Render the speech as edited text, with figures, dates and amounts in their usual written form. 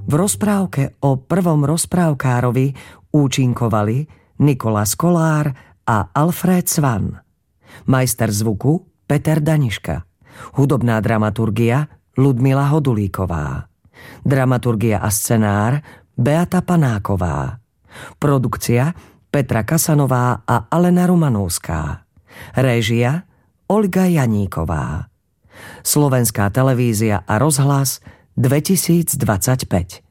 V rozprávke o prvom rozprávkárovi účinkovali Nikolas Kolár a Alfred Svan. Majster zvuku Peter Daniška. Hudobná dramaturgia Ludmila Hodulíková. Dramaturgia a scenár Beata Panáková. Produkcia Petra Kasanová a Alena Rumanovská. Réžia Olga Janíková. Slovenská televízia a rozhlas 2025.